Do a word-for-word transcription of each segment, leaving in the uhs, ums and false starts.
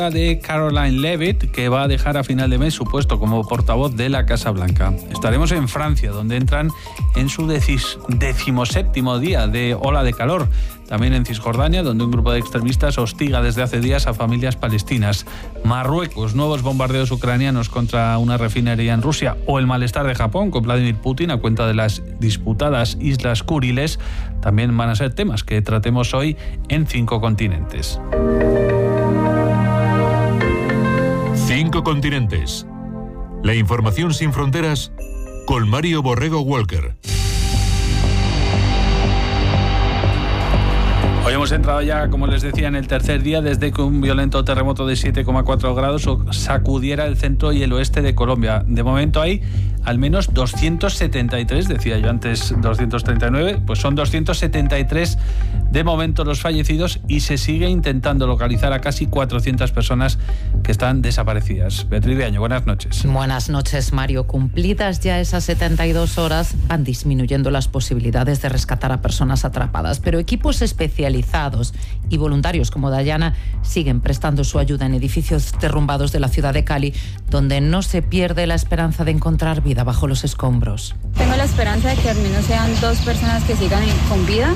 de Caroline Leavitt, que va a dejar a final de mes su puesto como portavoz de la Casa Blanca. Estaremos en Francia, donde entran en su decis, decimoséptimo día de ola de calor. También en Cisjordania, donde un grupo de extremistas hostiga desde hace días a familias palestinas. Marruecos, nuevos bombardeos ucranianos contra una refinería en Rusia. O el malestar de Japón con Vladimir Putin a cuenta de las disputadas Islas Kuriles. También van a ser temas que tratemos hoy en Cinco Continentes. Cinco Continentes. La información sin fronteras con Mario Borrego Walker. Hoy hemos entrado ya, como les decía, en el tercer día desde que un violento terremoto de siete coma cuatro grados sacudiera el centro y el oeste de Colombia. De momento hay al menos doscientos setenta y tres, decía yo antes doscientos treinta y nueve, pues son doscientos setenta y tres de momento los fallecidos y se sigue intentando localizar a casi cuatrocientas personas que están desaparecidas. Beatriz de Año, buenas noches. Buenas noches, Mario. Cumplidas ya esas setenta y dos horas, van disminuyendo las posibilidades de rescatar a personas atrapadas, pero equipos especializados y voluntarios como Dayana siguen prestando su ayuda en edificios derrumbados de la ciudad de Cali, donde no se pierde la esperanza de encontrar vida bajo los escombros. Tengo la esperanza de que al menos sean dos personas que sigan con vida,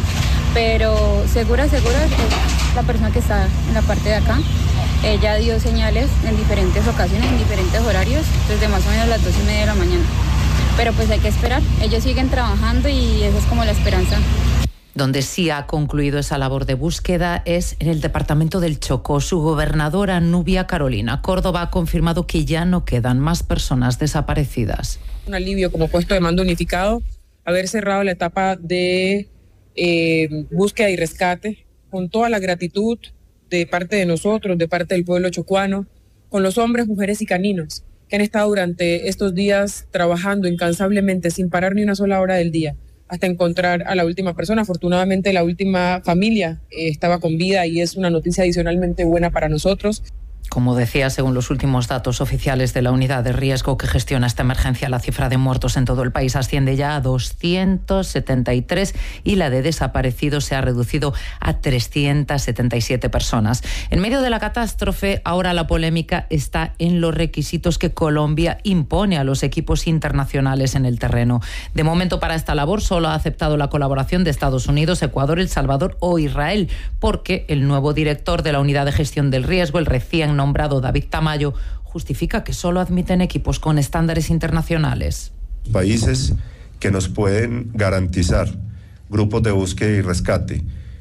pero segura, segura es la persona que está en la parte de acá. Ella dio señales en diferentes ocasiones, en diferentes horarios, desde más o menos las dos y media de la mañana. Pero pues hay que esperar, ellos siguen trabajando y esa es como la esperanza. Donde sí ha concluido esa labor de búsqueda es en el departamento del Chocó. Su gobernadora, Nubia Carolina Córdoba, ha confirmado que ya no quedan más personas desaparecidas. Un alivio como puesto de mando unificado, haber cerrado la etapa de eh, búsqueda y rescate, con toda la gratitud de parte de nosotros, de parte del pueblo chocuano, con los hombres, mujeres y caninos que han estado durante estos días trabajando incansablemente, sin parar ni una sola hora del día, hasta encontrar a la última persona. Afortunadamente la última familia eh, estaba con vida y es una noticia adicionalmente buena para nosotros. Como decía, según los últimos datos oficiales de la unidad de riesgo que gestiona esta emergencia, la cifra de muertos en todo el país asciende ya a doscientos setenta y tres y la de desaparecidos se ha reducido a trescientas setenta y siete personas. En medio de la catástrofe, ahora la polémica está en los requisitos que Colombia impone a los equipos internacionales en el terreno. De momento, para esta labor solo ha aceptado la colaboración de Estados Unidos, Ecuador, El Salvador o Israel, porque el nuevo director de la unidad de gestión del riesgo, el recién nombrado David Tamayo, justifica que solo admiten equipos con estándares internacionales. Países que nos pueden garantizar grupos de búsqueda y rescate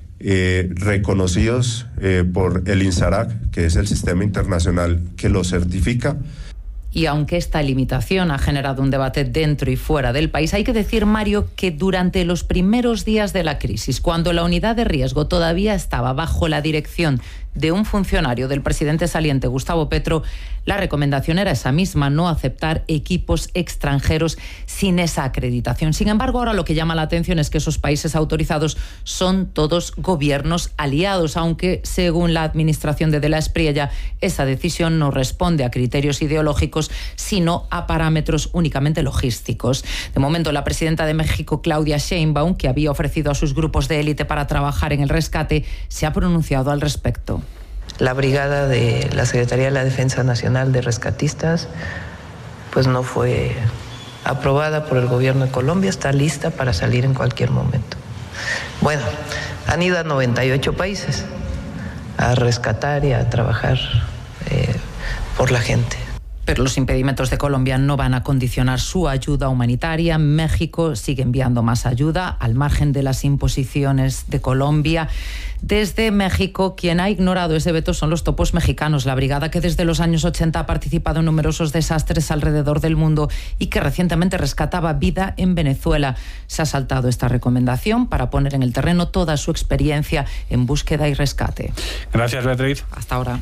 eh, reconocidos eh, por el INSARAC, que es el sistema internacional que lo certifica. Y aunque esta limitación ha generado un debate dentro y fuera del país, hay que decir, Mario, que durante los primeros días de la crisis, cuando la unidad de riesgo todavía estaba bajo la dirección de un funcionario del presidente saliente, Gustavo Petro, la recomendación era esa misma, no aceptar equipos extranjeros sin esa acreditación. Sin embargo, ahora lo que llama la atención es que esos países autorizados son todos gobiernos aliados, aunque según la administración de De la Espriella, esa decisión no responde a criterios ideológicos, sino a parámetros únicamente logísticos. De momento, la presidenta de México, Claudia Sheinbaum, que había ofrecido a sus grupos de élite para trabajar en el rescate, se ha pronunciado al respecto. La brigada de la Secretaría de la Defensa Nacional de Rescatistas pues no fue aprobada por el gobierno de Colombia, está lista para salir en cualquier momento. Bueno, han ido a noventa y ocho países a rescatar y a trabajar eh, por la gente. Pero los impedimentos de Colombia no van a condicionar su ayuda humanitaria. México sigue enviando más ayuda al margen de las imposiciones de Colombia. Desde México, quien ha ignorado ese veto son los topos mexicanos, la brigada que desde los años ochenta ha participado en numerosos desastres alrededor del mundo y que recientemente rescataba vida en Venezuela. Se ha saltado esta recomendación para poner en el terreno toda su experiencia en búsqueda y rescate. Gracias, Beatriz. Hasta ahora.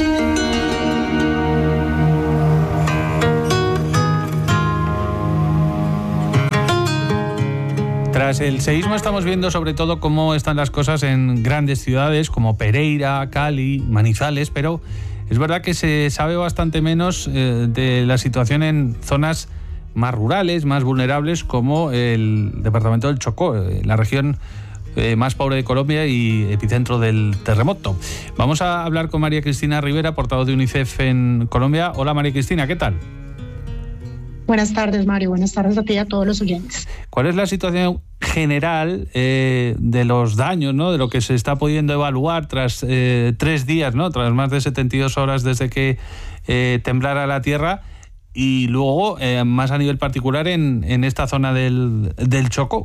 Tras el seísmo estamos viendo sobre todo cómo están las cosas en grandes ciudades como Pereira, Cali, Manizales, pero es verdad que se sabe bastante menos eh, de la situación en zonas más rurales, más vulnerables, como el departamento del Chocó, eh, la región eh, más pobre de Colombia y epicentro del terremoto. Vamos a hablar con María Cristina Rivera, portavoz de UNICEF en Colombia. Hola María Cristina, ¿qué tal? Buenas tardes, Mario. Buenas tardes a ti y a todos los oyentes. ¿Cuál es la situación general eh, de los daños, ¿no? De lo que se está pudiendo evaluar tras eh, tres días, ¿no? Tras más de setenta y dos horas desde que eh, temblara la tierra, y luego eh, más a nivel particular en, en esta zona del, del Chocó?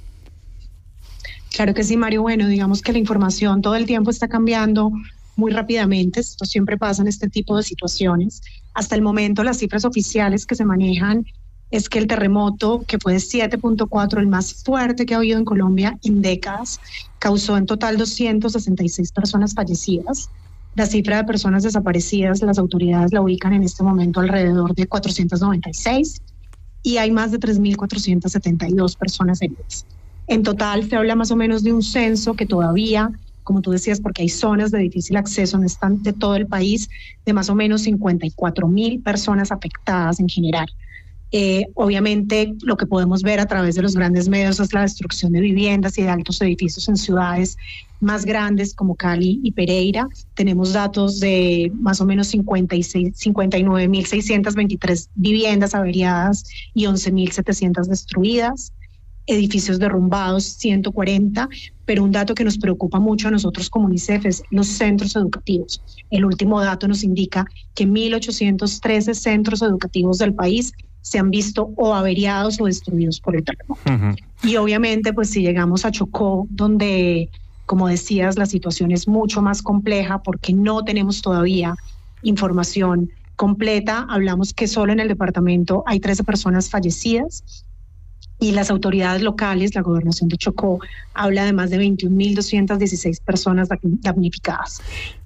Claro que sí, Mario. Bueno, digamos que la información todo el tiempo está cambiando muy rápidamente. Esto siempre pasa en este tipo de situaciones. Hasta el momento, las cifras oficiales que se manejan es que el terremoto, que fue de siete punto cuatro, el más fuerte que ha habido en Colombia en décadas, causó en total doscientas sesenta y seis personas fallecidas. La cifra de personas desaparecidas, las autoridades la ubican en este momento alrededor de cuatrocientas noventa y seis, y hay más de tres mil cuatrocientas setenta y dos personas heridas. En total se habla más o menos de un censo que todavía, como tú decías, porque hay zonas de difícil acceso, no están de todo el país, de más o menos cincuenta y cuatro mil personas afectadas en general. Eh, obviamente lo que podemos ver a través de los grandes medios es la destrucción de viviendas y de altos edificios en ciudades más grandes como Cali y Pereira. Tenemos datos de más o menos cincuenta y seis, cincuenta y nueve mil seiscientas veintitrés viviendas averiadas y once mil setecientas destruidas. Edificios derrumbados, ciento cuarenta, pero un dato que nos preocupa mucho a nosotros como UNICEF es los centros educativos. El último dato nos indica que mil ochocientos trece centros educativos del país se han visto o averiados o destruidos por el terremoto. Uh-huh. Y obviamente, pues si llegamos a Chocó, donde, como decías, la situación es mucho más compleja porque no tenemos todavía información completa. Hablamos que solo en el departamento hay trece personas fallecidas, y las autoridades locales, la gobernación de Chocó, habla de más de veintiún mil doscientas dieciséis personas damnificadas.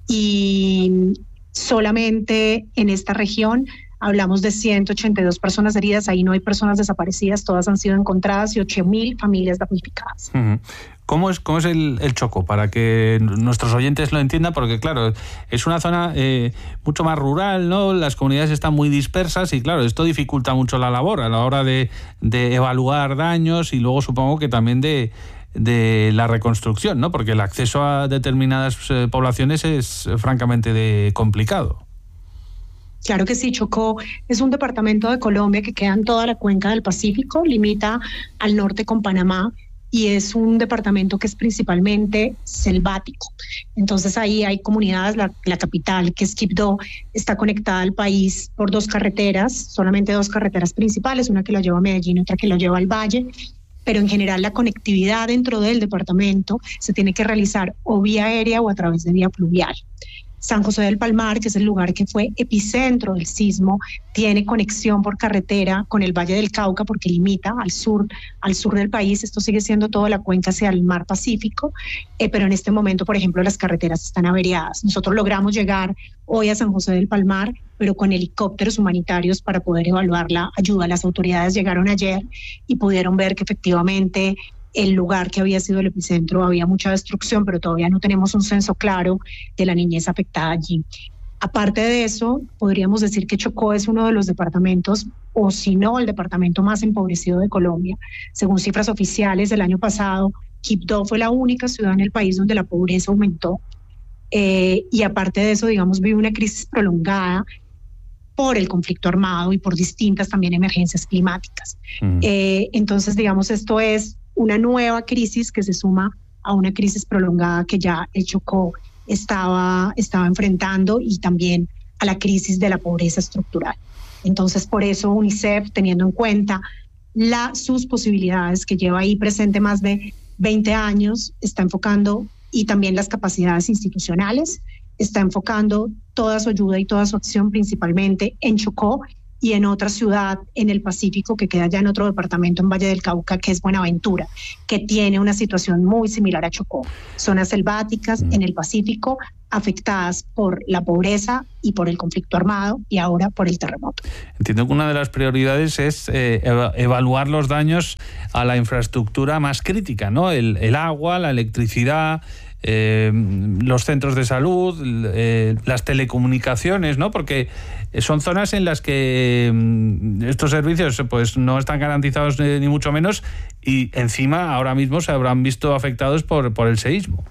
Y solamente en esta región hablamos de ciento ochenta y dos personas heridas, ahí no hay personas desaparecidas, todas han sido encontradas, y ocho mil familias damnificadas. Uh-huh. ¿Cómo es, cómo es el, el Chocó? Para que nuestros oyentes lo entiendan, porque claro, es una zona eh, mucho más rural, ¿no? Las comunidades están muy dispersas y claro, esto dificulta mucho la labor a la hora de, de evaluar daños y luego supongo que también de, de la reconstrucción, ¿no? Porque el acceso a determinadas eh, poblaciones es eh, francamente de, complicado. Claro que sí, Chocó es un departamento de Colombia que queda en toda la cuenca del Pacífico, limita al norte con Panamá, y es un departamento que es principalmente selvático. Entonces ahí hay comunidades, la, la capital, que es Quibdó, está conectada al país por dos carreteras, solamente dos carreteras principales, una que lo lleva a Medellín y otra que lo lleva al Valle, pero en general la conectividad dentro del departamento se tiene que realizar o vía aérea o a través de vía fluvial. San José del Palmar, que es el lugar que fue epicentro del sismo, tiene conexión por carretera con el Valle del Cauca porque limita al sur, al sur del país. Esto sigue siendo toda la cuenca hacia el mar Pacífico, eh, pero en este momento, por ejemplo, las carreteras están averiadas. Nosotros logramos llegar hoy a San José del Palmar, pero con helicópteros humanitarios para poder evaluar la ayuda. Las autoridades llegaron ayer y pudieron ver que efectivamente el lugar que había sido el epicentro había mucha destrucción, pero todavía no tenemos un censo claro de la niñez afectada allí. Aparte de eso, podríamos decir que Chocó es uno de los departamentos, o si no, el departamento más empobrecido de Colombia. Según cifras oficiales del año pasado, Quibdó fue la única ciudad en el país donde la pobreza aumentó. Eh, y aparte de eso, digamos, vive una crisis prolongada por el conflicto armado y por distintas también emergencias climáticas. Mm. Eh, entonces, digamos, esto es una nueva crisis que se suma a una crisis prolongada que ya el Chocó estaba, estaba enfrentando, y también a la crisis de la pobreza estructural. Entonces, por eso UNICEF, teniendo en cuenta la, sus posibilidades, que lleva ahí presente más de veinte años, está enfocando, y también las capacidades institucionales, está enfocando toda su ayuda y toda su acción principalmente en Chocó y en otra ciudad en el Pacífico que queda ya en otro departamento en Valle del Cauca, que es Buenaventura, que tiene una situación muy similar a Chocó. Zonas selváticas mm. en el Pacífico afectadas por la pobreza y por el conflicto armado y ahora por el terremoto. Entiendo que una de las prioridades es eh, evaluar los daños a la infraestructura más crítica, ¿no? El, el agua, la electricidad, eh, los centros de salud, eh, las telecomunicaciones, ¿no? Porque son zonas en las que eh, estos servicios pues no están garantizados eh, ni mucho menos, y encima ahora mismo se habrán visto afectados por, por el seísmo.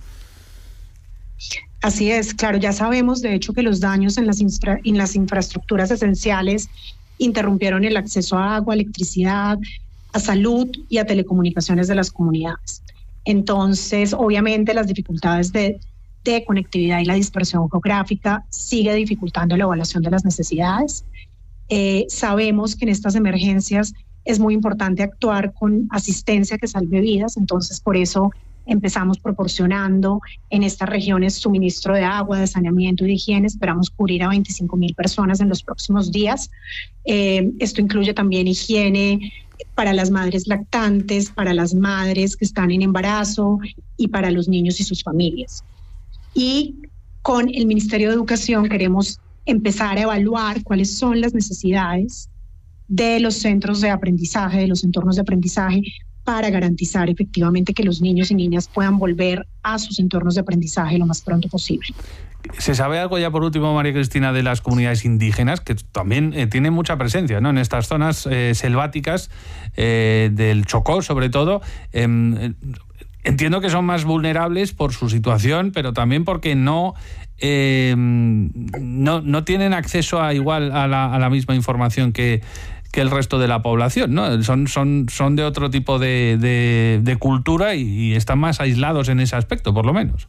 Así es, claro, ya sabemos de hecho que los daños en las, infra, en las infraestructuras esenciales interrumpieron el acceso a agua, electricidad, a salud y a telecomunicaciones de las comunidades. Entonces, obviamente las dificultades de, de conectividad y la dispersión geográfica sigue dificultando la evaluación de las necesidades. Eh, sabemos que en estas emergencias es muy importante actuar con asistencia que salve vidas, entonces por eso empezamos proporcionando en estas regiones suministro de agua, de saneamiento y de higiene. Esperamos cubrir a veinticinco mil personas en los próximos días. Eh, esto incluye también higiene para las madres lactantes, para las madres que están en embarazo y para los niños y sus familias. Y con el Ministerio de Educación queremos empezar a evaluar cuáles son las necesidades de los centros de aprendizaje, de los entornos de aprendizaje, para garantizar efectivamente que los niños y niñas puedan volver a sus entornos de aprendizaje lo más pronto posible. ¿Se sabe algo ya por último, María Cristina, de las comunidades indígenas, que también eh, tienen mucha presencia, ¿no?, en estas zonas eh, selváticas eh, del Chocó, sobre todo? Eh, entiendo que son más vulnerables por su situación, pero también porque no eh, no, no tienen acceso a igual a la, a la misma información que que el resto de la población, ¿no? Son, son, son de otro tipo de, de, de cultura y, y están más aislados en ese aspecto, por lo menos.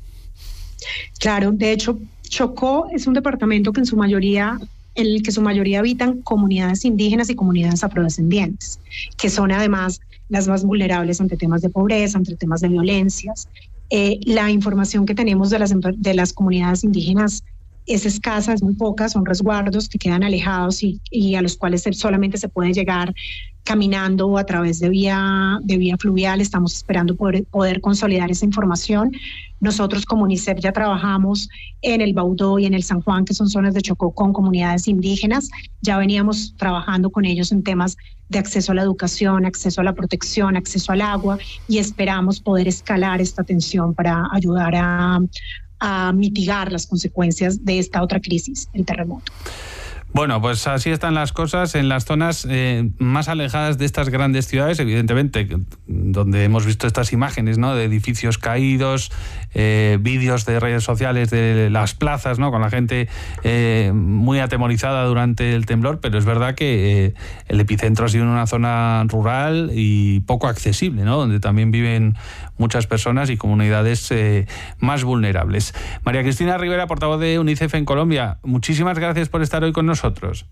Claro, de hecho, Chocó es un departamento que en su mayoría, en el que su mayoría habitan comunidades indígenas y comunidades afrodescendientes, que son además las más vulnerables ante temas de pobreza, ante temas de violencias. Eh, la información que tenemos de las, de las comunidades indígenas es escasa, es muy poca, son resguardos que quedan alejados y, y a los cuales solamente se puede llegar caminando o a través de vía, de vía fluvial. Estamos esperando poder, poder consolidar esa información. Nosotros como UNICEF ya trabajamos en el Baudó y en el San Juan, que son zonas de Chocó con comunidades indígenas. Ya veníamos trabajando con ellos en temas de acceso a la educación, acceso a la protección, acceso al agua, y esperamos poder escalar esta atención para ayudar a a mitigar las consecuencias de esta otra crisis, el terremoto. Bueno, pues así están las cosas en las zonas eh, más alejadas de estas grandes ciudades, evidentemente, donde hemos visto estas imágenes, ¿no?, de edificios caídos, eh, vídeos de redes sociales de las plazas, ¿no?, con la gente eh, muy atemorizada durante el temblor, pero es verdad que eh, el epicentro ha sido en una zona rural y poco accesible, ¿no?, donde también viven muchas personas y comunidades eh, más vulnerables. María Cristina Rivera, portavoz de UNICEF en Colombia, muchísimas gracias por estar hoy con nosotros.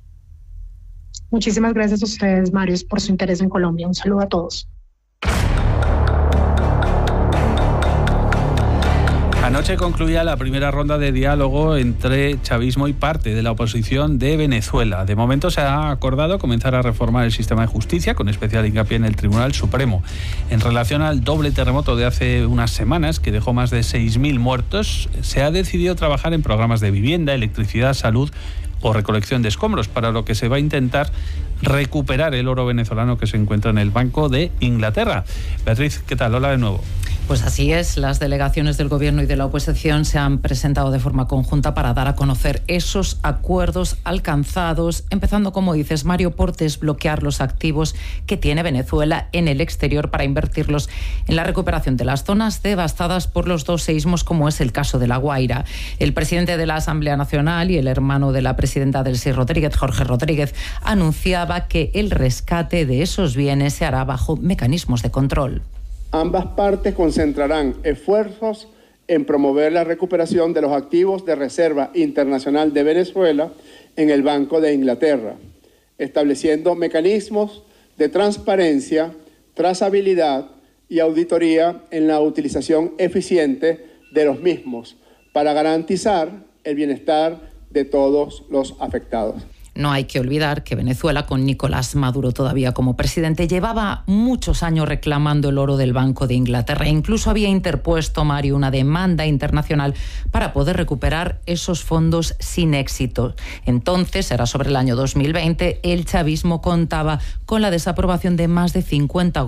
Muchísimas gracias a ustedes, Mario, por su interés en Colombia. Un saludo a todos. Anoche concluía la primera ronda de diálogo entre chavismo y parte de la oposición de Venezuela. De momento se ha acordado comenzar a reformar el sistema de justicia, con especial hincapié en el Tribunal Supremo. En relación al doble terremoto de hace unas semanas, que dejó más de seis mil muertos, se ha decidido trabajar en programas de vivienda, electricidad, salud o recolección de escombros, para lo que se va a intentar recuperar el oro venezolano que se encuentra en el Banco de Inglaterra. Beatriz, ¿qué tal? Hola de nuevo. Pues así es, las delegaciones del Gobierno y de la oposición se han presentado de forma conjunta para dar a conocer esos acuerdos alcanzados, empezando, como dices, Mario, por desbloquear los activos que tiene Venezuela en el exterior para invertirlos en la recuperación de las zonas devastadas por los dos seísmos, como es el caso de La Guaira. El presidente de la Asamblea Nacional y el hermano de la presidenta del S I Rodríguez, Jorge Rodríguez, anunciaba que el rescate de esos bienes se hará bajo mecanismos de control. Ambas partes concentrarán esfuerzos en promover la recuperación de los activos de Reserva Internacional de Venezuela en el Banco de Inglaterra, estableciendo mecanismos de transparencia, trazabilidad y auditoría en la utilización eficiente de los mismos para garantizar el bienestar de todos los afectados. No hay que olvidar que Venezuela, con Nicolás Maduro todavía como presidente, llevaba muchos años reclamando el oro del Banco de Inglaterra. Incluso había interpuesto, Mario, una demanda internacional para poder recuperar esos fondos sin éxito. Entonces, era sobre el año dos mil veinte, el chavismo contaba con la desaprobación de más de cincuenta